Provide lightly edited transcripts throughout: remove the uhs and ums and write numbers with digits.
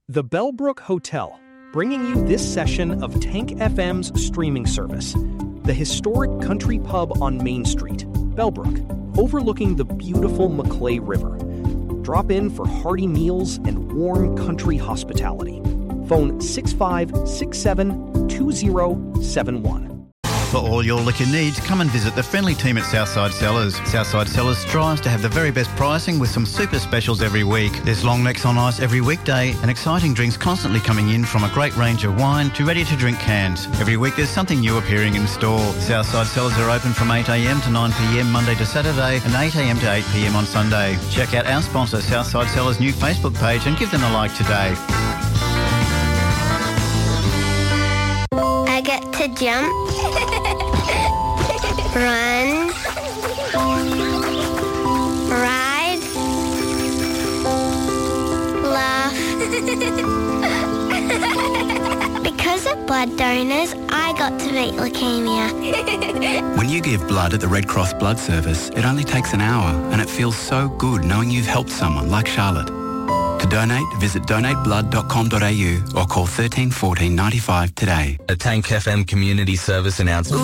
The Bellbrook Hotel, bringing you this session of Tank FM's streaming service. The historic country pub on Main Street, Bellbrook, overlooking the beautiful Maclay River. Drop in for hearty meals and warm country hospitality. Phone 6567-2071. For all your liquor needs, come and visit the friendly team at Southside Cellars. Southside Cellars strives to have the very best pricing with some super specials every week. There's long necks on ice every weekday and exciting drinks constantly coming in, from a great range of wine to ready-to-drink cans. Every week there's something new appearing in store. Southside Cellars are open from 8am to 9pm Monday to Saturday and 8am to 8pm on Sunday. Check out our sponsor Southside Cellars' new Facebook page and give them a like today. I get to jump, run, ride, laugh. Because of blood donors, I got to beat leukemia. When you give blood at the Red Cross Blood Service, it only takes an hour, and it feels so good knowing you've helped someone like Charlotte. To donate, visit donateblood.com.au or call 13 14 95 today. A Tank FM community service announcement.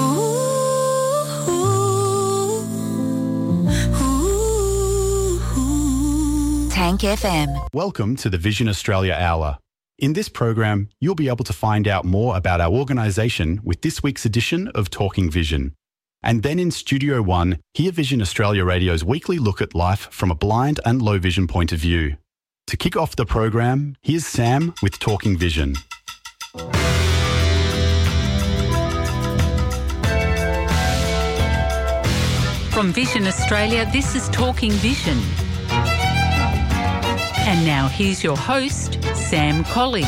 Tank FM. Welcome to the Vision Australia Hour. In this program, you'll be able to find out more about our organisation with this week's edition of Talking Vision. And then in Studio One, hear Vision Australia Radio's weekly look at life from a blind and low vision point of view. To kick off the program, here's Sam with Talking Vision. From Vision Australia, this is Talking Vision. And now here's your host, Sam Colley.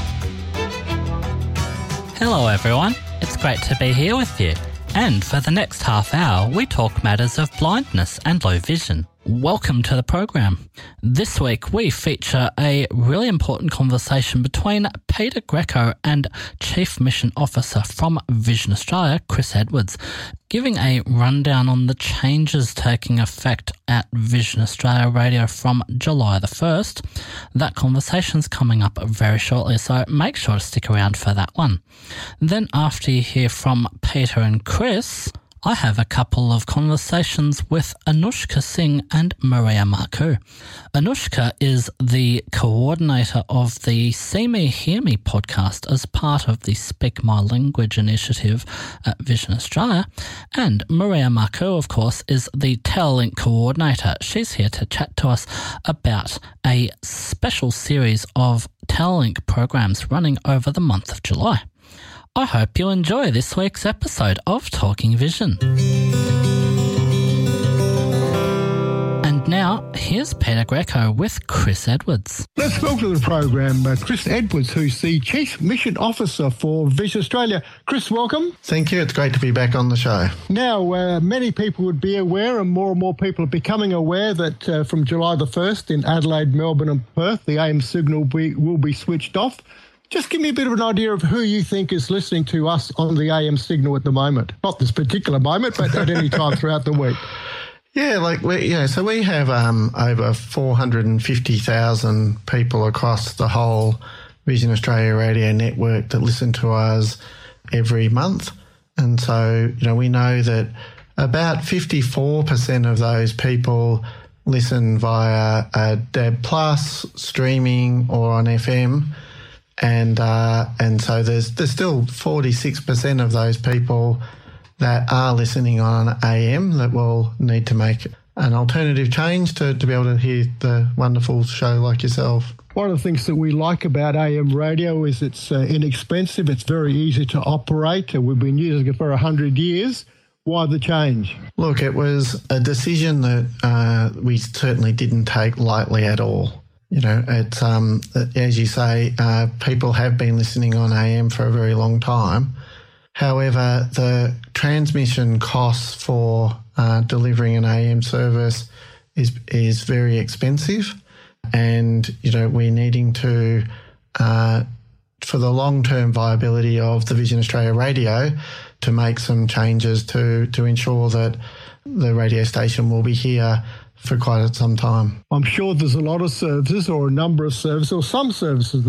Hello everyone, it's great to be here with you. And for the next half hour, we talk matters of blindness and low vision. Welcome to the program. This week we feature a really important conversation between Peter Greco and Chief Mission Officer from Vision Australia, Chris Edwards, giving a rundown on the changes taking effect at Vision Australia Radio from July the 1st. That conversation's coming up very shortly, so make sure to stick around for that one. Then after you hear from Peter and Chris, I have a couple of conversations with Anushka Singh and Maria Marcoux. Anushka is the coordinator of the See Me, Hear Me podcast as part of the Speak My Language initiative at Vision Australia. And Maria Marcoux, of course, is the Telelink coordinator. She's here to chat to us about a special series of Telelink programs running over the month of July. I hope you enjoy this week's episode of Talking Vision. And now, here's Peter Greco with Chris Edwards. Let's welcome to the program Chris Edwards, who's the Chief Mission Officer for Vision Australia. Chris, welcome. Thank you. It's great to be back on the show. Now, many people would be aware, and more people are becoming aware, that from July the 1st in Adelaide, Melbourne and Perth, the AM signal will be switched off. Just give me a bit of an idea of who you think is listening to us on the AM signal at the moment. Not this particular moment, but at any time throughout the week. Yeah, so we have over 450,000 people across the whole Vision Australia radio network that listen to us every month. And so, we know that about 54% of those people listen via a DAB+, streaming or on FM. And so there's still 46% of those people that are listening on AM that will need to make an alternative change to be able to hear the wonderful show like yourself. One of the things that we like about AM radio is it's inexpensive, it's very easy to operate. We've been using it for 100 years. Why the change? Look, it was a decision that we certainly didn't take lightly at all. It's as you say, people have been listening on AM for a very long time. However, the transmission costs for delivering an AM service is very expensive, and we're needing to, for the long-term viability of the Vision Australia radio, to make some changes to ensure that the radio station will be here for quite some time. I'm sure there's a lot of services or a number of services or some services